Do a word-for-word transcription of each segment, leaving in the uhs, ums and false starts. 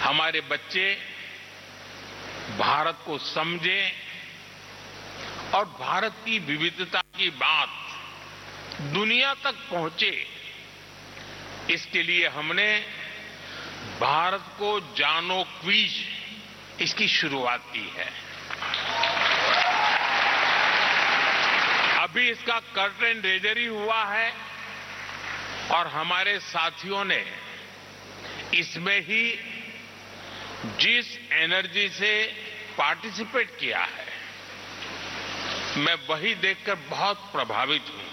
हमारे बच्चे भारत को समझें और भारत की विविधता की बात दुनिया तक पहुंचे, इसके लिए हमने भारत को जानो क्विज इसकी शुरुआत की है। अभी इसका कर्टेन रेजर ही हुआ है और हमारे साथियों ने इसमें ही जिस एनर्जी से पार्टिसिपेट किया है, मैं वही देखकर बहुत प्रभावित हूं।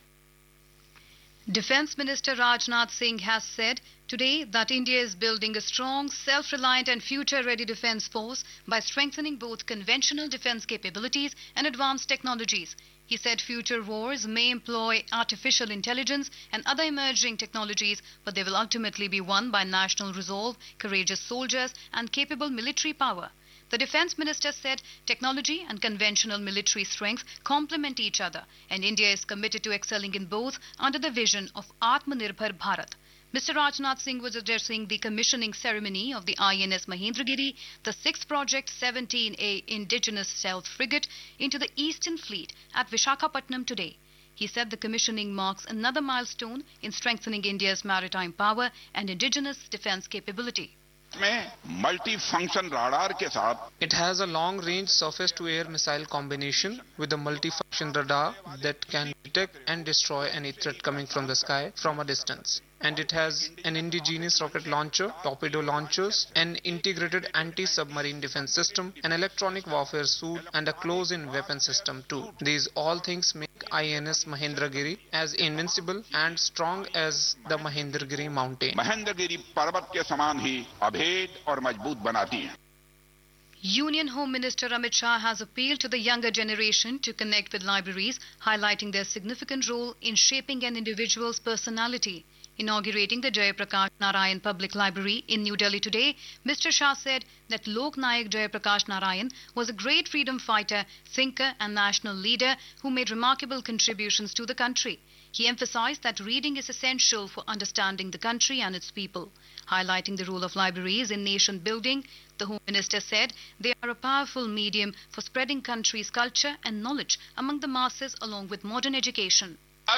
Defence Minister Rajnath Singh has said today that India is building a strong, self-reliant and future-ready defence force by strengthening both conventional defence capabilities and advanced technologies. He said future wars may employ artificial intelligence and other emerging technologies, but they will ultimately be won by national resolve, courageous soldiers and capable military power. The Defence Minister said technology and conventional military strength complement each other, and India is committed to excelling in both under the vision of Atmanirbhar Bharat. Mister Rajnath Singh was addressing the commissioning ceremony of the I N S Mahendragiri, the sixth Project seventeen A indigenous stealth frigate, into the Eastern Fleet at Visakhapatnam today. He said the commissioning marks another milestone in strengthening India's maritime power and indigenous defence capability. multi-function radar के साथ It has a long-range surface-to-air missile combination with a multi-function radar that can detect and destroy any threat coming from the sky from a distance. And it has an indigenous rocket launcher, torpedo launchers, an integrated anti-submarine defense system, an electronic warfare suit, and a close-in weapon system too. These all things make I N S Mahendragiri as invincible and strong as the Mahendragiri mountain. Mahendragiri पर्वत के समान ही अभेद और मजबूत बनाती हैं. Union Home Minister Amit Shah has appealed to the younger generation to connect with libraries, highlighting their significant role in shaping an individual's personality. Inaugurating the Jayaprakash Narayan Public Library in New Delhi today, Mister Shah said that Lok Nayak Jayaprakash Narayan was a great freedom fighter, thinker and national leader who made remarkable contributions to the country. He emphasized that reading is essential for understanding the country and its people. Highlighting the role of libraries in nation building, the Home Minister said they are a powerful medium for spreading country's culture and knowledge among the masses along with modern education.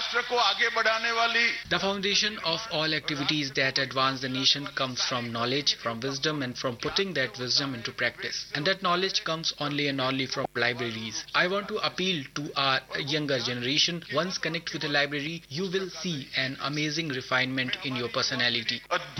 The foundation of all activities that advance the nation comes from knowledge, from wisdom, and from putting that wisdom into practice. And that knowledge comes only and only from libraries. I want to appeal to our younger generation. Once connect with a library, you will see an amazing refinement in your personality.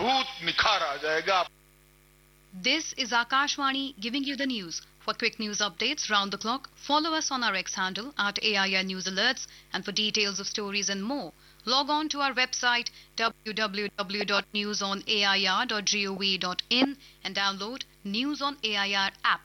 This is Akashvani giving you the news. For quick news updates round the clock, follow us on our X handle at A I R News Alerts, and for details of stories and more, log on to our website w w w dot news on a i r dot gov dot in and download News on A I R app.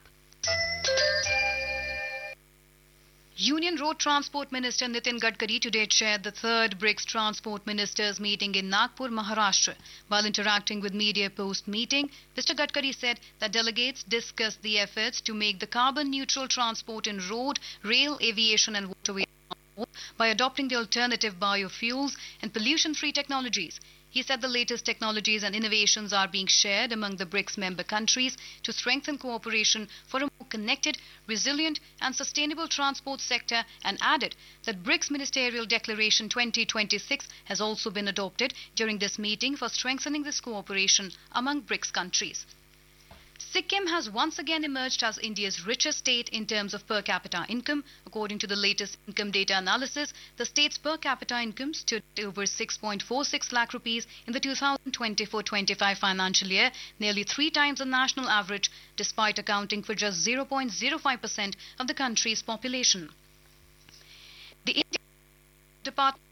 Union Road Transport Minister Nitin Gadkari today chaired the third BRICS Transport Ministers meeting in Nagpur, Maharashtra. While interacting with media post-meeting, Mister Gadkari said that delegates discussed the efforts to make the carbon-neutral transport in road, rail, aviation and waterway transport by adopting the alternative biofuels and pollution-free technologies. He said the latest technologies and innovations are being shared among the BRICS member countries to strengthen cooperation for a more connected, resilient and sustainable transport sector, and added that BRICS Ministerial Declaration twenty twenty-six has also been adopted during this meeting for strengthening this cooperation among BRICS countries. Sikkim has once again emerged as India's richest state in terms of per capita income. According to the latest income data analysis, the state's per capita income stood at over six point four six lakh rupees in the two thousand twenty-four twenty-five financial year, nearly three times the national average, despite accounting for just zero point zero five percent of the country's population. The Indian Department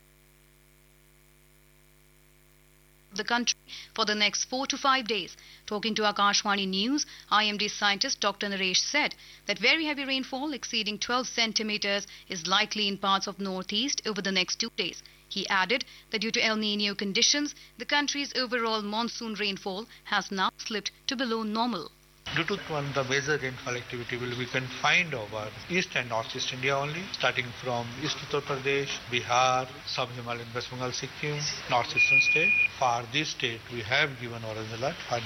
the country for the next four to five days. Talking to Akashvani News, I M D scientist Doctor Naresh said that very heavy rainfall exceeding twelve centimeters is likely in parts of northeast over the next two days. He added that due to El Nino conditions, the country's overall monsoon rainfall has now slipped to below normal. Due to one, the major rainfall activity will be confined over east and northeast India only, starting from East Uttar Pradesh, Bihar, Sub-Himalayan West Bengal, Sikkim, northeastern state. For this state, we have given orange alert for